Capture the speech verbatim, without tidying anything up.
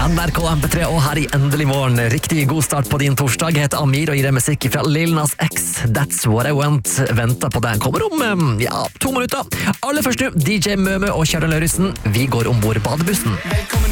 N R K M P tre og her i Endelig morgen. Riktig god start på din torsdag. Jeg heter Amir og gir deg musikk fra Lil Nas X. That's what I want. Venter på den. Kommer om ja, to minutter. Aller først nå, D J Mømø og Kjære Lauritzen. Vi går ombord badebussen.